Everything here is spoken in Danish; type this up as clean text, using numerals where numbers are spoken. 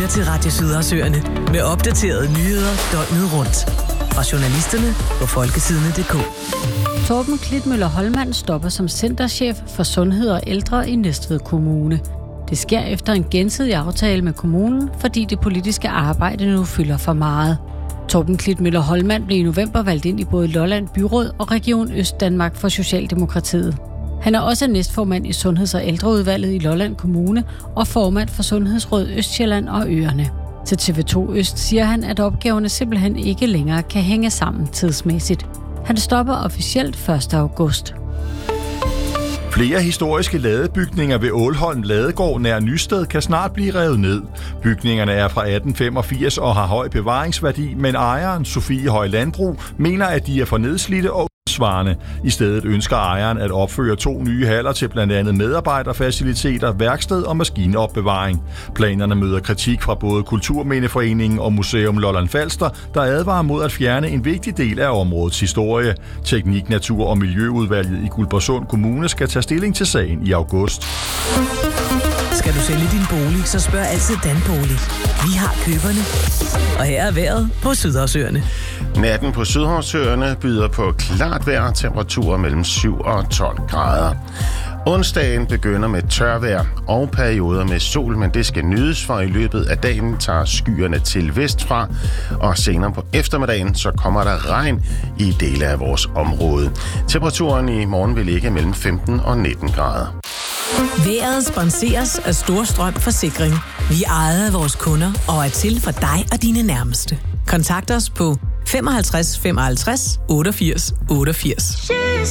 til Radio Sydersøerne med opdaterede nyheder døgnet rundt. Fra journalisterne på folketidene.dk. Torben Klitmøller Hollmann stopper som centerchef for sundhed og ældre i Næstved Kommune. Det sker efter en gensidig aftale med kommunen, fordi det politiske arbejde nu fylder for meget. Torben Klitmøller Hollmann blev i november valgt ind i både Lolland Byråd og Region Østdanmark for Socialdemokratiet. Han er også næstformand i Sundheds- og Ældreudvalget i Lolland Kommune og formand for Sundhedsråd Østsjælland og Øerne. Til TV2 Øst siger han, at opgaverne simpelthen ikke længere kan hænge sammen tidsmæssigt. Han stopper officielt 1. august. Flere historiske ladebygninger ved Ålholm Ladegård nær Nysted kan snart blive revet ned. Bygningerne er fra 1885 og har høj bevaringsværdi, men ejeren, Sofie Høj Landbrug, mener, at de er for nedslidte og svarende. I stedet ønsker ejeren at opføre 2 nye haller til blandt andet medarbejderfaciliteter, værksted og maskinopbevaring. Planerne møder kritik fra både Kulturmindeforeningen og Museum Lolland Falster, der advarer mod at fjerne en vigtig del af områdets historie. Teknik, Natur og Miljøudvalget i Guldborgsund Kommune skal tage stilling til sagen i august. Skal du sælge din bolig, så spørg altid Danbolig. Vi har køberne. Og her er vejret på Sydersøerne. Natten på Sydhavsøerne byder på klart vejr, temperaturer mellem 7 og 12 grader. Onsdagen begynder med tørvejr og perioder med sol, men det skal nydes, for i løbet af dagen tager skyerne til vestfra, og senere på eftermiddagen så kommer der regn i dele af vores område. Temperaturen i morgen vil ligge mellem 15 og 19 grader. Vejret sponseres af Storstrøm Forsikring. Vi ejer vores kunder og er til for dig og dine nærmeste. Kontakt os på 55 55 88 88.